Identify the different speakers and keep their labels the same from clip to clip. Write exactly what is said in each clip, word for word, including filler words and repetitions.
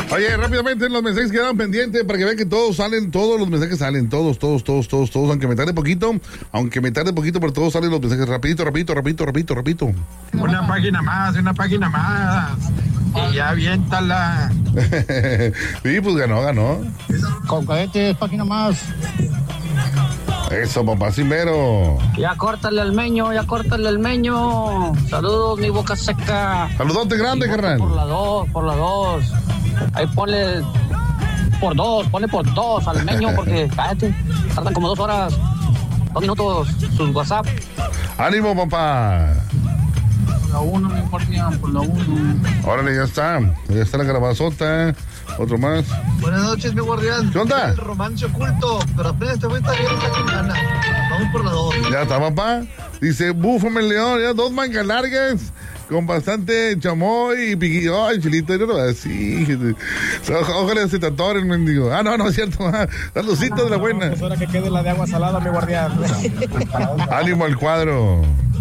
Speaker 1: Oye, rápidamente los mensajes quedaron pendientes para que vean que todos salen, todos los mensajes salen, todos, todos, todos, todos, todos, aunque me tarde poquito, aunque me tarde poquito, pero todos salen los mensajes rapidito, rapidito, rapidito, rapidito, rapidito.
Speaker 2: Una página más, una página más. Y ya aviéntala.
Speaker 1: Sí, pues ganó, ganó.
Speaker 3: Con cadetes, página más.
Speaker 1: Eso, papá Cimbero.
Speaker 4: Ya córtale al meño, ya córtale al meño. Saludos, mi boca seca.
Speaker 1: Saludote grande, carnal.
Speaker 4: Por la dos, por la dos. Ahí ponle por dos, ponle por dos al meño porque cállate. Tardan como dos horas, dos minutos sus WhatsApp.
Speaker 1: Ánimo, papá.
Speaker 4: Por la uno, mi guardián, por la uno.
Speaker 1: Órale, ya está. Ya está la calabazota. Otro más.
Speaker 5: Buenas noches, mi guardián.
Speaker 1: ¿Qué onda?
Speaker 5: El romance oculto, pero apenas este güey está bien, está con ganas. Vamos por la dos.
Speaker 1: Ya está, papá. Dice, búfame el león, ya dos mangas largas con bastante chamoy y piquillo. Ay, chilito, yo no así. Ojalá se te atoren, mendigo. Ah, no, no es cierto. Saluditos de la buena.
Speaker 3: Es hora que quede la de agua salada, mi guardián.
Speaker 1: Ánimo al cuadro.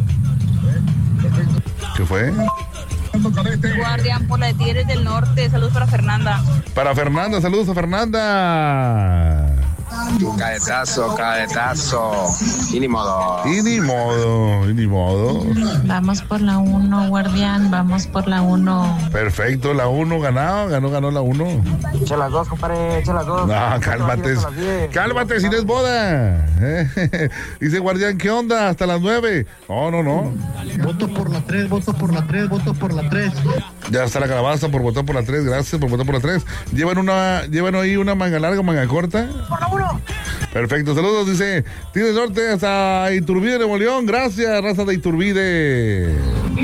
Speaker 1: ¿Qué fue?
Speaker 6: Guardián por la de Tigres del Norte. Saludos para Fernanda.
Speaker 1: Para Fernanda, saludos a Fernanda.
Speaker 2: Cadetazo, cadetazo. Y ni modo.
Speaker 1: Y ni modo, y ni modo.
Speaker 6: Vamos por la uno, guardián. Vamos por la uno.
Speaker 1: Perfecto, la uno ganó, ganó, ganó la uno.
Speaker 4: Echa las dos, compadre, echa las dos.
Speaker 1: No, cálmate, cálmate si no es boda. Dice Guardián, ¿qué onda? Hasta las nueve. No, no, no.
Speaker 5: Voto por la tres, voto por la tres, voto por la tres.
Speaker 1: Ya está la calabaza por votar por la tres, gracias por votar por la tres. Llevan una, llevan ahí una manga larga, manga corta.
Speaker 5: Por la uno.
Speaker 1: Perfecto, saludos, dice Tigres del Norte hasta Iturbide, Nuevo León. Gracias, raza de Iturbide.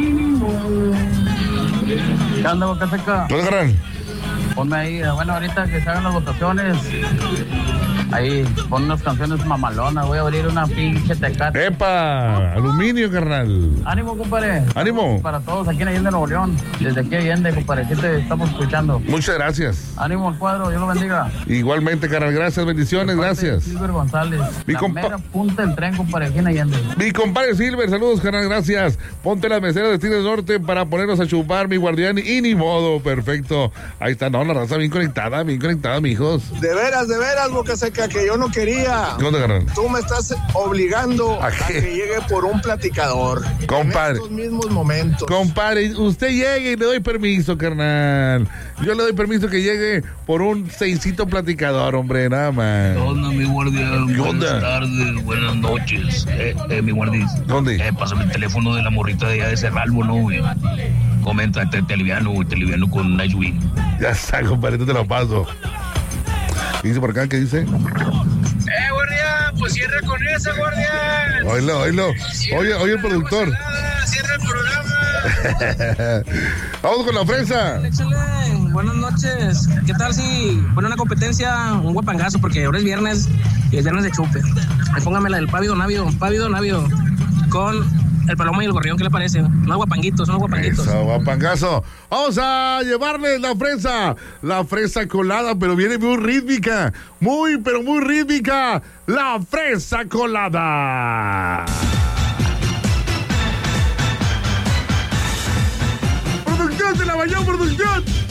Speaker 4: ¿Qué onda, boca seca?
Speaker 1: ¿Dónde agarran?
Speaker 4: Ponme ahí, bueno, ahorita que se hagan las votaciones, ahí, pon unas canciones mamalonas, voy a abrir una pinche tecate.
Speaker 1: ¡Epa! Aluminio, carnal.
Speaker 4: Ánimo, compadre.
Speaker 1: Ánimo.
Speaker 4: Para todos aquí en Allende, Nuevo León. Desde aquí Allende, compadre, aquí te estamos escuchando.
Speaker 1: Muchas gracias.
Speaker 4: Ánimo al cuadro, Dios lo bendiga.
Speaker 1: Igualmente, carnal, gracias, bendiciones, gracias.
Speaker 4: Silver González.
Speaker 1: Mi
Speaker 4: la
Speaker 1: compa-
Speaker 4: mera punta del tren, compadre, aquí en Allende.
Speaker 1: Mi compadre Silver, saludos, carnal, gracias. Ponte las meseras de Tigres del Norte para ponernos a chupar, mi guardián, y ni modo, perfecto. Ahí está, no, la raza bien conectada, bien conectada, mijos.
Speaker 7: De veras, de veras, boca seca, que yo no quería.
Speaker 1: ¿Qué onda, carnal?
Speaker 7: Tú me estás obligando
Speaker 1: ¿A
Speaker 7: a,
Speaker 1: qué?
Speaker 7: que llegue por un platicador.
Speaker 1: Compadre.
Speaker 7: En estos mismos momentos.
Speaker 1: Compadre, usted llegue y le doy permiso, carnal. Yo le doy permiso que llegue por un seisito platicador, hombre, nada más.
Speaker 8: ¿Qué onda, mi guardián?
Speaker 1: ¿Qué onda?
Speaker 8: Buenas tardes, buenas noches. Eh, eh, mi guardián.
Speaker 1: ¿Dónde?
Speaker 8: Eh, pásame el teléfono de la morrita de allá de Cerralbo, ¿no, güey? Comenta, te, te aliviano, güey, te aliviano con Nice Wing.
Speaker 1: Ya está, compadre, te lo paso. Dice por acá, ¿qué dice?
Speaker 2: ¡Eh, guardián! Pues cierra con esa, guardián.
Speaker 1: Oílo, oílo. Oye, oye el productor.
Speaker 2: Cierra el programa.
Speaker 1: Vamos con la fresa.
Speaker 4: Échale, buenas noches. ¿Qué tal si pone una competencia, un guapangazo? Porque ahora es viernes y es viernes de chupe. Ahí póngame la del pávido návido, pávido návido, con el palomo y el gorrión, ¿qué le parece? Unos guapanguitos, unos guapanguitos.
Speaker 1: Eso, guapangazo. Vamos a llevarles la fresa. La fresa colada, pero viene muy rítmica. Muy, pero muy rítmica. La fresa colada. Producción de la Bayón Producción.